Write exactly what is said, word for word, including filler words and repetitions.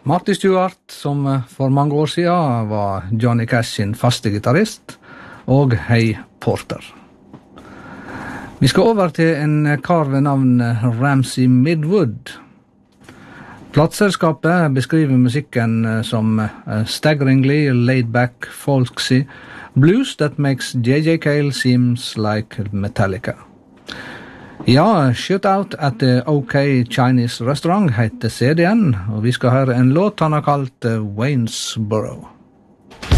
Marty Stewart, som for mange år siden var Johnny Cash sin faste gitarrist, og Hay Porter. Vi skal over til en kar ved navn Ramsey Midwood. Plateselskapet beskriver musikken som staggeringly laid-back, folksy blues that makes J J Cale seems like Metallica. Ja, Shoot Out at the OK Chinese Restaurant heter C D-en, og vi skal høre en låt han har kalt Waynesboro.